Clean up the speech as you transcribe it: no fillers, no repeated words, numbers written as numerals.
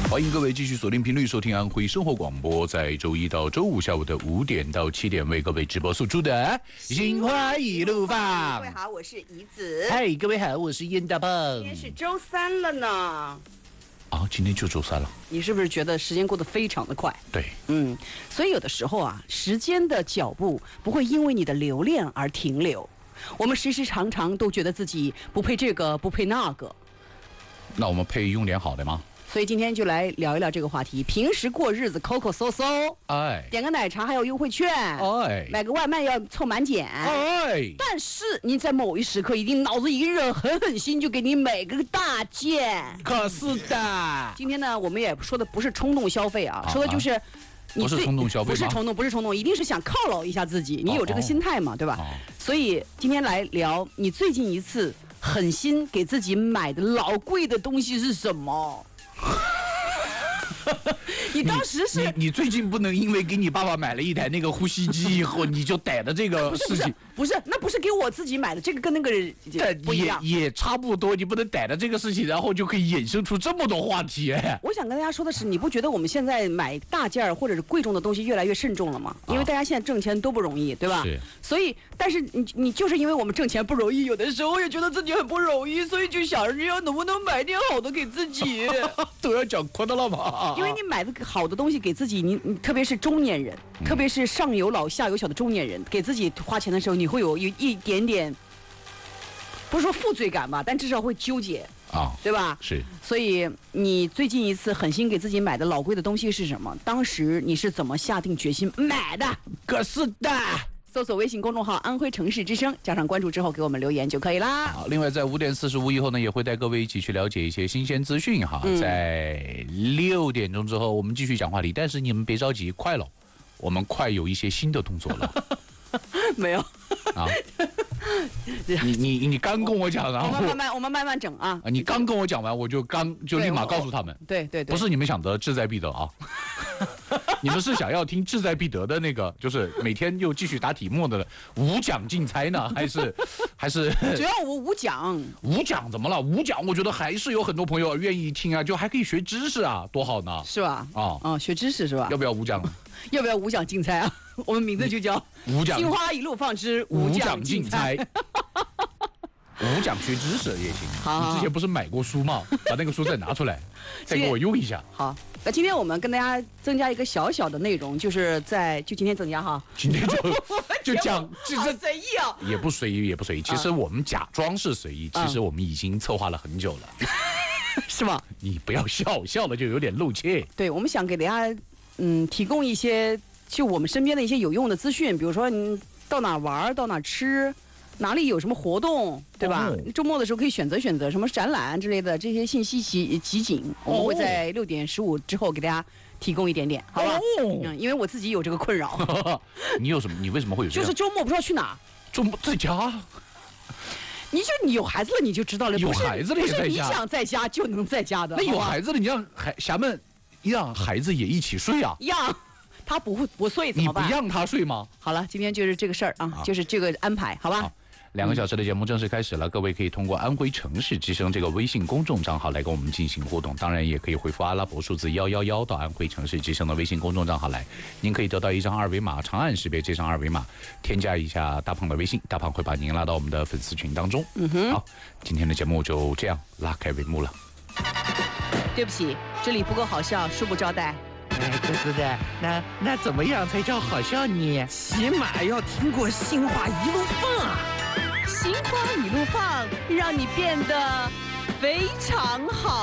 欢迎各位继续锁定频率收听安徽生活广播，在周一到周五下午的5点到7点为各位直播输出的心花一路放。 各位好，我是怡子。 嗨，各位好，我是燕大棒。 今天是周三了呢。 啊，今天就周三了。 你是不是觉得时间过得非常的快？ 对， 所以有的时候啊，时间的脚步不会因为你的留恋而停留。我们时时常常都觉得自己不配这个，不配那个。 那我们配用点好的吗？ 所以今天就来聊一聊这个话题。平时过日子抠抠搜搜， 哎， 点个奶茶还有优惠券， 哎， 买个外卖要凑满减， 哎， 但是你在某一时刻一定脑子一热，狠心就给你买个大件。 可是的。 今天呢，我们也说的不是冲动消费啊，说的就是你不是冲动消费吗？ 不是冲动，一定是想犒劳一下自己，你有这个心态嘛，对吧？所以今天来聊你最近一次狠心给自己买的老贵的东西是什么？你当时是你最近不能因为给你爸爸买了一台那个呼吸机以后，你就逮着这个事情。 不是，那不是给我自己买的，这个跟那个不一样， 也差不多。你不能逮着这个事情，然后就可以衍生出这么多话题。 我想跟大家说的是，你不觉得我们现在买大件儿或者是贵重的东西越来越慎重了吗？因为大家现在挣钱都不容易，对吧？ 是。 所以，但是你就是因为我们挣钱不容易，有的时候也觉得自己很不容易，所以就想着要能不能买点好的给自己。 都要讲宽的了吧？ 因为你买的好的东西给自己，你特别是中年人，特别是上有老下有小的中年人，给自己花钱的时候，你会有一点点，不是说负罪感吧，但至少会纠结啊，对吧？ 是。 所以你最近一次狠心给自己买的老贵的东西是什么？当时你是怎么下定决心买的？ 可是的。 搜索微信公众号安徽城市之声，加上关注之后给我们留言就可以啦。 好，另外在5点45以后呢，也会带各位一起去了解一些新鲜资讯哈。在6点钟之后，我们继续讲话题，但是你们别着急，快了，我们快有一些新的动作了。 没有啊？你刚跟我讲，然后我们慢慢整啊。 你刚跟我讲完，我就立马告诉他们， 对， 不是你们想得志在必得啊。你们是想要听志在必得的那个，就是每天又继续答题目的无奖竞猜呢，还是？ 只要无奖。 无奖怎么了？无奖，我觉得还是有很多朋友愿意听啊，就还可以学知识啊，多好呢。 是吧？学知识是吧？ 要不要无奖？ 要不要无奖竞猜啊？我们名字就叫无奖。 心花一路放之无奖竞猜。 无奖学知识也行。 好， 你之前不是买过书吗？把那个书再拿出来，再给我用一下。 好，那今天我们跟大家增加一个小小的内容，就今天增加哈。 今天就讲， 这随意啊。 也不随意，也不随意。其实我们假装是随意，其实我们已经策划了很久了， 是吗？ 你不要笑了就有点露怯。 对，我们想给大家提供一些就我们身边的一些有用的资讯，比如说你到哪玩，到哪吃。哪里有什么活动，对吧？周末的时候可以选择什么展览之类的这些信息集锦，我们会在6点15之后给大家提供一点点，好吧？因为我自己有这个困扰。 你有什么？你为什么会有这个？ 就是周末不知道去哪。 周末在家。 你有孩子了你就知道了， 有孩子了也在家， 不是你想在家就能在家的。 那有孩子了，你让侠们让孩子也一起睡啊？ 让他不睡怎么办？ 你不让他睡吗？ 好了，今天就是这个事儿啊，就是这个安排，好吧 ？2个小时的节目正式开始了，各位可以通过安徽城市之声这个微信公众账号来跟我们进行互动，当然也可以回复阿拉伯数字111到安徽城市之声的微信公众账号来，您可以得到一张二维码，长按识别这张二维码，添加一下大胖的微信，大胖会把您拉到我们的粉丝群当中。好，今天的节目就这样拉开帷幕了。 对不起，这里不够好笑，恕不招待。 可是的，那怎么样才叫好笑呢？起码要听过心花一路放啊！ 心花一路放，让你变得非常好。